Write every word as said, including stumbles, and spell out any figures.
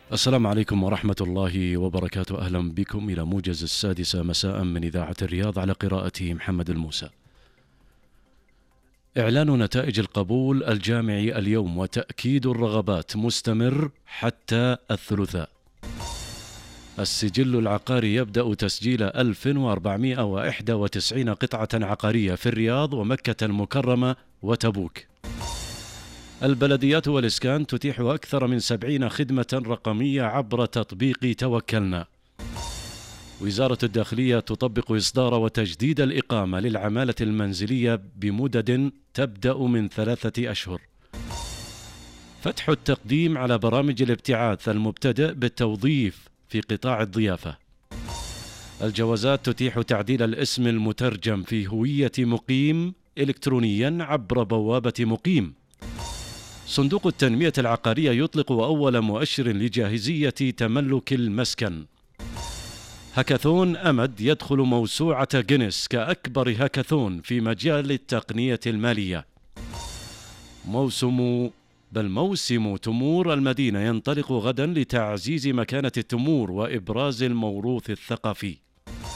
السلام عليكم ورحمة الله وبركاته. أهلا بكم إلى موجز السادسة مساء من إذاعة الرياض على قراءة محمد الموسى. إعلان نتائج القبول الجامعي اليوم وتأكيد الرغبات مستمر حتى الثلاثاء. السجل العقاري يبدأ تسجيل ألف وأربعمائة وواحد وتسعين قطعة عقارية في الرياض ومكة المكرمة وتبوك. البلديات والإسكان تتيح أكثر من سبعين خدمة رقمية عبر تطبيق توكلنا. وزارة الداخلية تطبق إصدار وتجديد الإقامة للعمالة المنزلية بمدد تبدأ من ثلاثة أشهر. فتح التقديم على برامج الابتعاث المبتدئ بالتوظيف في قطاع الضيافة. الجوازات تتيح تعديل الاسم المترجم في هوية مقيم إلكترونيا عبر بوابة مقيم. صندوق التنمية العقارية يطلق أول مؤشر لجاهزية تملك المسكن. هاكاثون أمد يدخل موسوعة جينيس كأكبر هاكاثون في مجال التقنية المالية. موسم بل موسم تمور المدينة ينطلق غدا لتعزيز مكانة التمور وإبراز الموروث الثقافي.